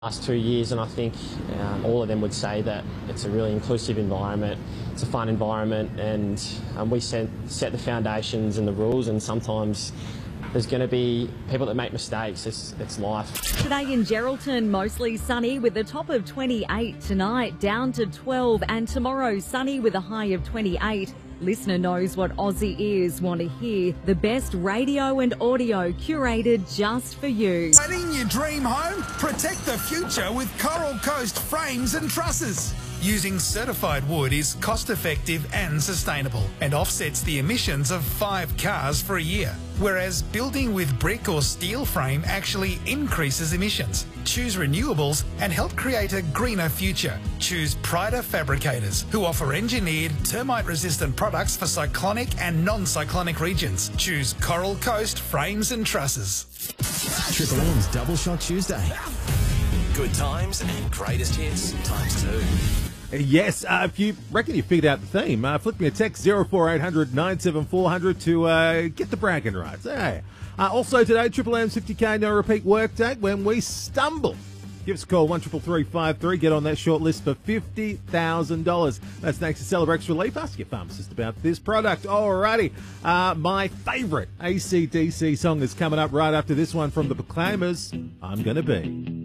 last 2 years, and I think all of them would say that it's a really inclusive environment, it's a fun environment, and we set the foundations and the rules, and sometimes there's going to be people that make mistakes. It's life. Today in Geraldton, mostly sunny with a top of 28. Tonight, down to 12, and tomorrow, sunny with a high of 28. Listener knows what Aussie ears want to hear. The best radio and audio curated just for you. Planning your dream home? Protect the future with Coral Coast Frames and Trusses. Using certified wood is cost-effective and sustainable and offsets the emissions of 5 cars for a year. Whereas building with brick or steel frame actually increases emissions. Choose renewables and help create a greener future. Choose Pryda Fabricators, who offer engineered, termite-resistant products for cyclonic and non-cyclonic regions. Choose Coral Coast Frames and Trusses. Triple M's Double Shot Tuesday. Good times and greatest hits times 2. Yes, if you reckon you figured out the theme, flick me a text 04800 97400 to get the bragging rights. Hey. Also today, Triple M's 50k no repeat work date when we stumble. Give us a call, 133353. Get on that short list for $50,000. That's thanks to Celebrex Relief. Ask your pharmacist about this product. Alrighty. My favourite AC/DC song is coming up right after this one from the Proclaimers, I'm Gonna Be.